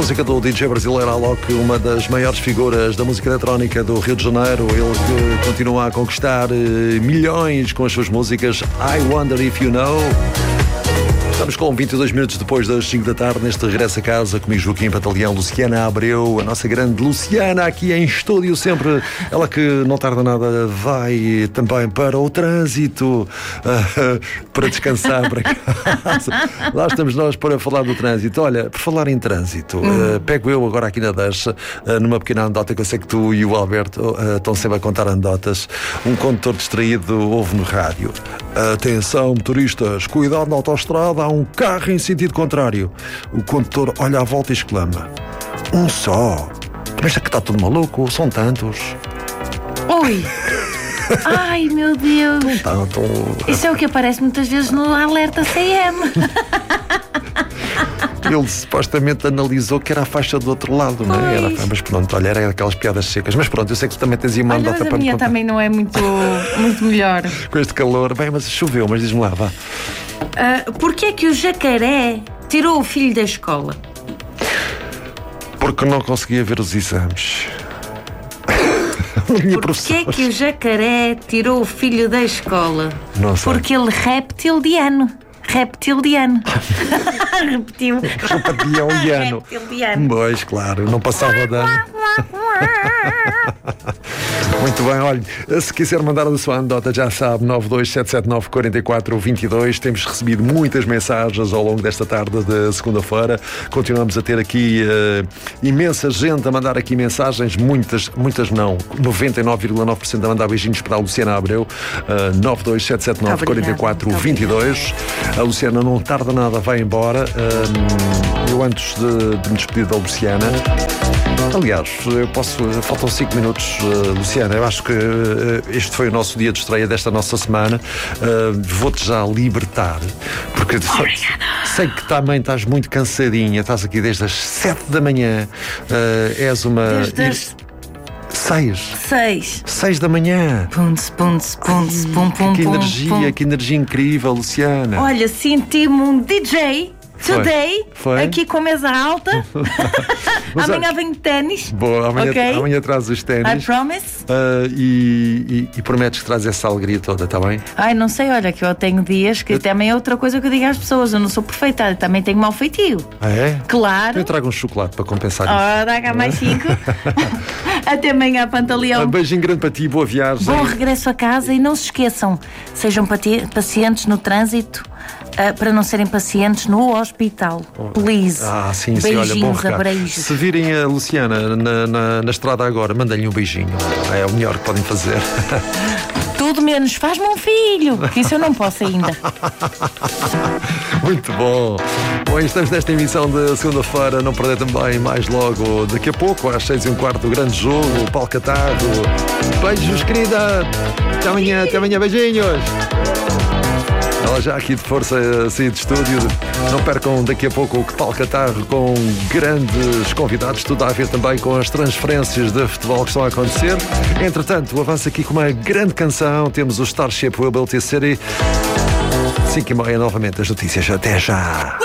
Música do DJ brasileiro Alok, uma das maiores figuras da música eletrónica do Rio de Janeiro. Ele que continua a conquistar milhões com as suas músicas. I Wonder If You Know. Estamos com 22 minutos depois das 5 da tarde, neste regresso a casa, comigo Joaquim Pantaleão, Luciana Abreu, a nossa grande Luciana aqui em estúdio sempre. Ela que não tarda nada vai também para o trânsito, para descansar para casa. Lá estamos nós para falar do trânsito. Olha, por falar em trânsito, pego eu agora aqui na deixa, numa pequena anedota que eu sei que tu e o Alberto estão sempre a contar anedotas. Um condutor distraído ouve no rádio: atenção motoristas, cuidado na autoestrada, há um carro em sentido contrário. O condutor olha à volta e exclama: um só? Mas é que está tudo maluco? São tantos. Oi! Ai, meu Deus! Não, Isso é o que aparece muitas vezes no alerta CM. Ele supostamente analisou que era a faixa do outro lado, não é? Mas pronto, olha, era aquelas piadas secas. Mas pronto, eu sei que tu também tens aí uma Olha, anedota mas para a me minha contar. também não é muito melhor. Com este calor. Bem, mas choveu, mas diz-me lá, vá. Porquê é que o jacaré tirou o filho da escola? Porque não conseguia ver os exames. Minha Porquê é que o jacaré tirou o filho da escola? Não sei. Porque ele reptiliano. Reptiliano. Repetiu. Reptiliano. Reptiliano. Pois, claro, não passava de ano. Muito bem, olha, se quiser mandar a sua anedota, já sabe, 927794422. Temos recebido muitas mensagens ao longo desta tarde de segunda-feira. Continuamos a ter aqui imensa gente a mandar aqui mensagens, muitas não, 99,9% a mandar beijinhos para a Luciana Abreu, 927794422. A Luciana não tarda nada, vai embora. Eu antes de me despedir da Luciana, aliás, faltam 5 minutos, Luciana, eu acho que este foi o nosso dia de estreia desta nossa semana. Vou-te já libertar, porque sei que também estás muito cansadinha, estás aqui desde as 7 da manhã, és uma... Desde as 6 da manhã. Pum, pum, pum, Que pum, energia, pum. que energia incrível, Luciana. Olha, senti-me um DJ today, Foi. aqui com a mesa alta. Mas Amanhã venho de ténis. Boa, amanhã traz os I ténis. promise. E prometes que traz essa alegria toda, está bem? Ai, não sei, olha, que eu tenho dias que também é outra coisa que eu digo às pessoas. Eu não sou perfeita, eu também tenho mau feitio. Ah, é? Claro. Eu trago um chocolate para compensar isso. Ora, dá cá mais 5. Até amanhã, Pantaleão. Um beijinho grande para ti, boa viagem. Bom regresso a casa e não se esqueçam, sejam pacientes no trânsito, para não serem pacientes no hospital. Please. Sim, beijinhos, olha, bom recado. abreijos. Se virem a Luciana na estrada agora, mandem-lhe um beijinho. É o melhor que podem fazer. Tudo menos, faz-me um filho, que isso eu não posso ainda. Muito bom. Bom, estamos nesta emissão de segunda-feira. Não perder também mais logo, daqui a pouco, às 6h15, o grande jogo, o Paulo Catarro. Beijos, querida. Até amanhã, beijinhos. Ela já aqui de força a sair de estúdio. Não percam daqui a pouco o Paulo Catarro com grandes convidados. Tudo a ver também com as transferências de futebol que estão a acontecer. Entretanto, avanço aqui com uma grande canção. Temos o Starship Ability City. 5h30 novamente as notícias. Até já.